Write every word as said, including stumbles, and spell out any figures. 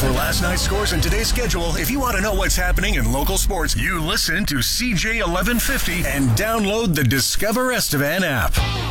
For last night's scores and today's schedule, if you want to know what's happening in local sports, you listen to C J eleven fifty and download the Discover Estevan app.